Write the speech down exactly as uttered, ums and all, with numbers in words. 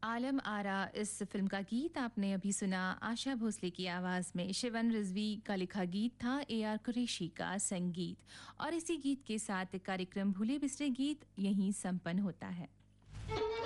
आलम आरा इस film का गीत आपने अभी सुना आशा भोसले की आवाज़ में। शिवन रिजवी का लिखा गीत था, ए आर कुरैशी का संगीत। और इसी गीत के साथ कार्यक्रम भूले बिसरे गीत यहीं संपन्न होता है।